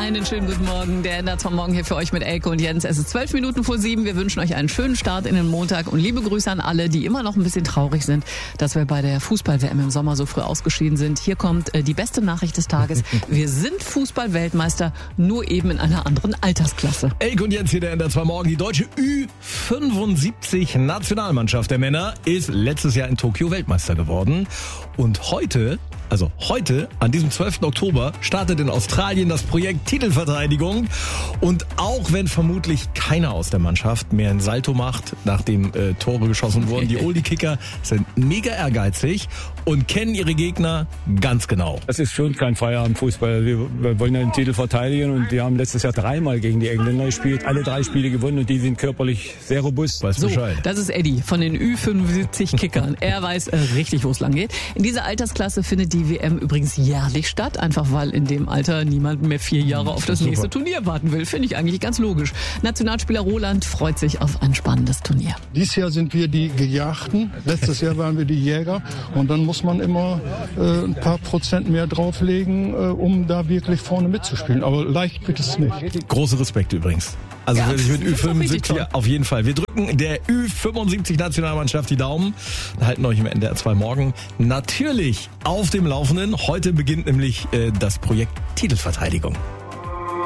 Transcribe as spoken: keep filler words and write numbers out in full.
Einen schönen guten Morgen. Der Ender vom Morgen hier für euch mit Elke und Jens. Es ist zwölf Minuten vor sieben. Wir wünschen euch einen schönen Start in den Montag und liebe Grüße an alle, die immer noch ein bisschen traurig sind, dass wir bei der Fußball-W M im Sommer so früh ausgeschieden sind. Hier kommt äh, die beste Nachricht des Tages. Wir sind Fußball-Weltmeister, nur eben in einer anderen Altersklasse. Elke und Jens hier, der Ender vom Morgen. Die deutsche Ü fünfundsiebzig Nationalmannschaft der Männer ist letztes Jahr in Tokio Weltmeister geworden. Und heute... Also heute, an diesem zwölften Oktober, startet in Australien das Projekt Titelverteidigung. Und auch wenn vermutlich keiner aus der Mannschaft mehr ein Salto macht, nachdem äh, Tore geschossen wurden, die Oldie-Kicker sind mega ehrgeizig und kennen ihre Gegner ganz genau. Das ist schon kein Feierabendfußball. Wir, wir wollen ja den Titel verteidigen und wir haben letztes Jahr dreimal gegen die Engländer gespielt. Alle drei Spiele gewonnen und die sind körperlich sehr robust. Weiß so, Bescheid. Das ist Eddie von den Ü fünfundsiebzig Kickern. Er weiß äh, richtig, wo es lang geht. In dieser Altersklasse findet die W M übrigens jährlich statt, einfach weil in dem Alter niemand mehr vier Jahre auf das nächste Turnier warten will. Finde ich eigentlich ganz logisch. Nationalspieler Roland freut sich auf ein spannendes Turnier. Dieses Jahr sind wir die Gejagten, letztes Jahr waren wir die Jäger und dann muss man immer äh, ein paar Prozent mehr drauflegen, äh, um da wirklich vorne mitzuspielen. Aber leicht wird es nicht. Große Respekt übrigens. Also Ja, wer sich mit das Ü ist doch richtig fünfundsiebzig toll. auf jeden Fall. Wir drücken der Ü fünfundsiebzig Nationalmannschaft die Daumen. Halten euch im N D R zwei Morgen natürlich auf dem Laufenden. Heute beginnt nämlich äh, das Projekt Titelverteidigung.